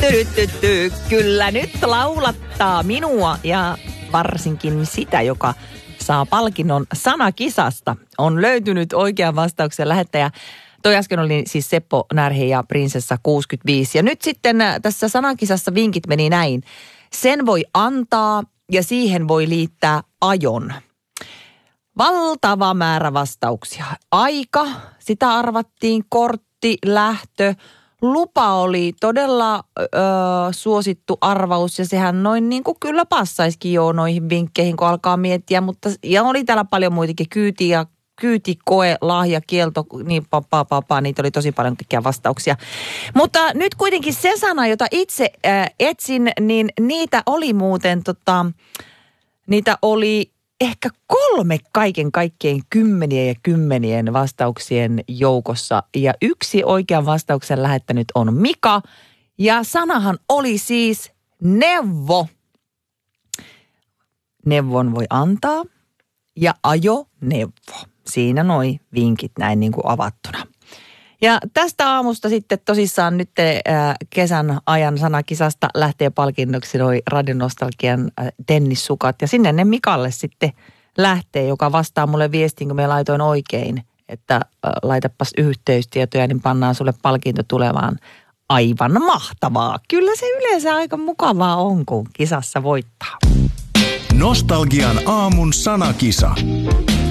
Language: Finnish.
Kyllä nyt laulattaa minua ja varsinkin sitä, joka saa palkinnon sanakisasta. On löytynyt oikean vastauksen lähettäjä. Toi äsken oli siis Seppo Närhi ja Prinsessa 65. Ja nyt sitten tässä sanakisassa vinkit meni näin. Sen voi antaa ja siihen voi liittää ajon. Valtava määrä vastauksia. Aika, sitä arvattiin, kortti, lähtö. Lupa oli todella suosittu arvaus ja sehän noin niin kuin kyllä passaisikin jo noihin vinkkeihin, kun alkaa miettiä. Mutta ja oli täällä paljon muitakin kyyti, koe, lahja, kielto, niin niitä oli tosi paljon kaikkia vastauksia. Mutta nyt kuitenkin se sana, jota itse etsin, niin niitä oli muuten niitä oli ehkä 3 kaiken kaikkien kymmenien vastauksien joukossa. Ja yksi oikean vastauksen lähettänyt on Mika. Ja sanahan oli siis neuvo. Neuvon voi antaa ja ajoneuvo. Siinä noi vinkit näin niin kuin avattuna. Ja tästä aamusta sitten tosissaan nyt kesän ajan sanakisasta lähtee palkinnoksi noi Radionostalgian tennissukat. Ja sinne ne Mikalle sitten lähtee, joka vastaa mulle viestiin, kun me laitoin oikein, että laitapas yhteystietoja, niin pannaan sulle palkinto tulevaan. Aivan mahtavaa. Kyllä se yleensä aika mukavaa on, kun kisassa voittaa. Nostalgian aamun sanakisa.